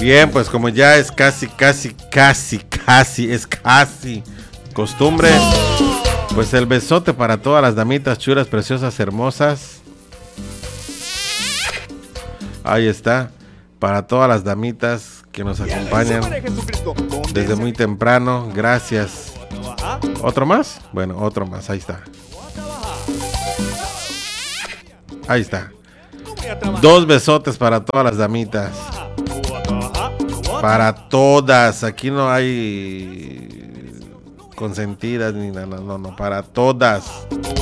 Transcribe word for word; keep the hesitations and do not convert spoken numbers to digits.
Bien, pues como ya es casi, casi, casi, casi, es casi costumbre, pues el besote para todas las damitas chulas, preciosas, hermosas. Ahí está, para todas las damitas que nos acompañan desde muy temprano. Gracias. ¿Otro más? Bueno, otro más, ahí está. Ahí está. Dos besotes para todas las damitas. Para todas. Aquí no hay consentidas ni nada, no, no, para todas.